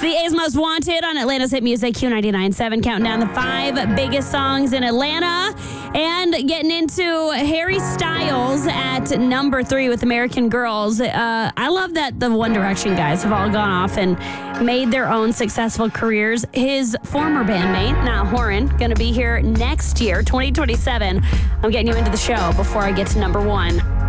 the A's Most Wanted on Atlanta's Hit Music, Q99.7, counting down the 5 biggest songs in Atlanta. And getting into Harry Styles at number 3 with American Girls. I love that the One Direction guys have all gone off and made their own successful careers. His former bandmate, Niall Horan, going to be here next year, 2027. I'm getting you into the show before I get to number 1.